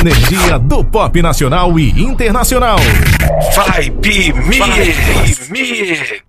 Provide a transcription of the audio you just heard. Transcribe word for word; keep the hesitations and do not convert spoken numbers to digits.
energia do pop nacional e internacional. Vibe Mix.